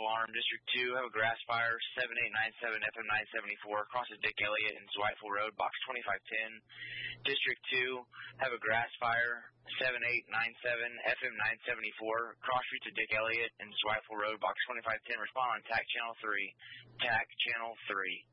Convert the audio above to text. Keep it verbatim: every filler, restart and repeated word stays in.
alarm. District two, have a grass fire, seven eight nine seven F M nine seventy-four, crosses Dick Elliott and Zweitville Road, box twenty-five ten. District two, have a grass fire, seven eight nine seven F M nine seventy-four, cross route to Dick Elliott and Zweitville Road, box twenty-five ten. Respond on T A C Channel three. T A C Channel three.